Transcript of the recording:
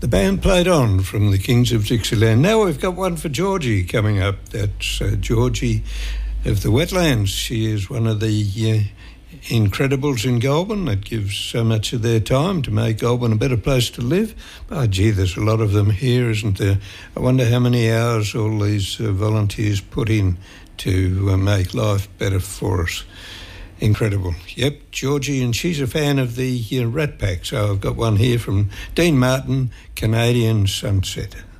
The band played on from the Kings of Dixieland. Now we've got one for Georgie coming up. That's Georgie of the Wetlands. She is one of the Incredibles in Goulburn that gives so much of their time to make Goulburn a better place to live. Oh, gee, there's a lot of them here, isn't there? I wonder how many hours all these volunteers put in to make life better for us. Incredible. Yep, Georgie, and she's a fan of the Rat Pack. So I've got one here from Dean Martin, Canadian Sunset.